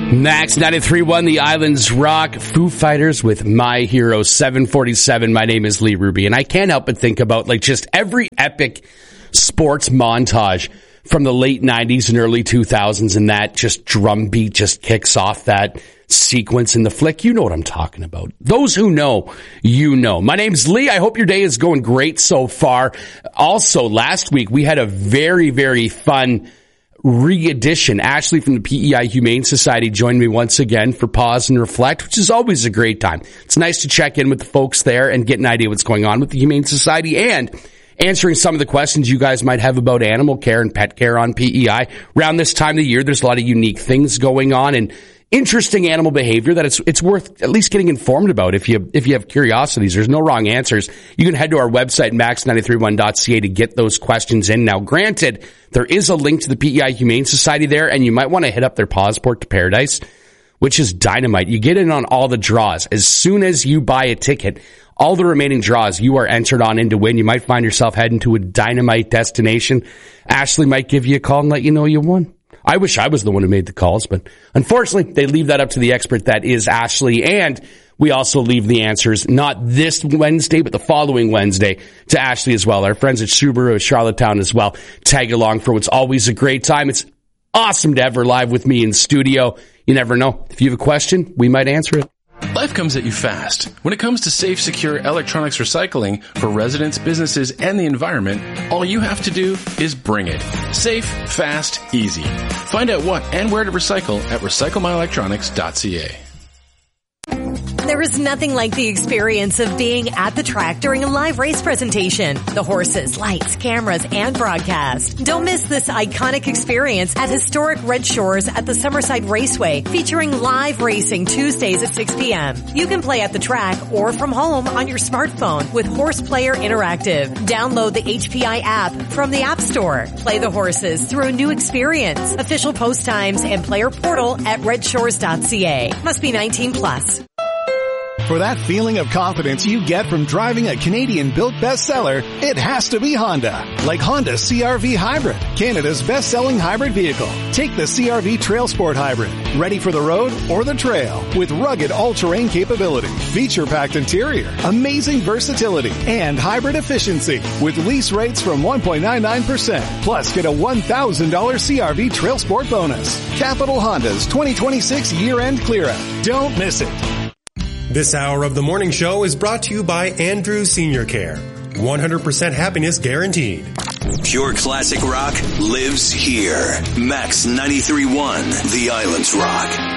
Max 93.1, The Islands Rock, Foo Fighters with My Hero 747. My name is Lee Ruby, and I can't help but think about just every epic sports montage from the late 90s and early 2000s, and that just drum beat just kicks off that sequence in the flick. You know what I'm talking about. Those who know, you know. My name's Lee. I hope your day is going great so far. Also, last week we had a very, very fun re-edition. Ashley from the PEI Humane Society joined me once again for Pause and Reflect, which is always a great time. It's nice to check in with the folks there and get an idea what's going on with the Humane Society and answering some of the questions you guys might have about animal care and pet care on PEI. Around this time of the year, there's a lot of unique things going on and interesting animal behavior that it's worth at least getting informed about if you have curiosities. There's no wrong answers. You can head to our website, max931.ca, to get those questions in. Now, granted, there is a link to the PEI Humane Society there, and you might want to hit up their Pawsport to Paradise, which is dynamite. You get in on all the draws. As soon as you buy a ticket, all the remaining draws you are entered on in to win. You might find yourself heading to a dynamite destination. Ashley might give you a call and let you know you won. I wish I was the one who made the calls, but unfortunately, they leave that up to the expert that is Ashley. And we also leave the answers, not this Wednesday, but the following Wednesday, to Ashley as well. Our friends at Subaru of Charlottetown as well tag along for what's always a great time. It's awesome to have her live with me in studio. You never know. If you have a question, we might answer it. Life comes at you fast. When it comes to safe, secure electronics recycling for residents, businesses, and the environment, all you have to do is bring it. Safe, fast, easy. Find out what and where to recycle at recyclemyelectronics.ca. There is nothing like the experience of being at the track during a live race presentation. The horses, lights, cameras, and broadcast. Don't miss this iconic experience at historic Red Shores at the Summerside Raceway, featuring live racing Tuesdays at 6 p.m. You can play at the track or from home on your smartphone with Horse Player Interactive. Download the HPI app from the App Store. Play the horses through a new experience. Official post times and player portal at redshores.ca. Must be 19 plus. For that feeling of confidence you get from driving a Canadian-built bestseller, it has to be Honda. Like Honda CR-V Hybrid, Canada's best-selling hybrid vehicle. Take the CR-V Trail Sport Hybrid, ready for the road or the trail, with rugged all-terrain capability, feature-packed interior, amazing versatility, and hybrid efficiency, with lease rates from 1.99%. Plus, get a $1,000 CR-V Trail Sport bonus. Capital Honda's 2026 year-end clear-out. Don't miss it. This hour of the morning show is brought to you by Andrew Senior Care. 100% happiness guaranteed. Pure classic rock lives here. Max 93.1, The Islands Rock.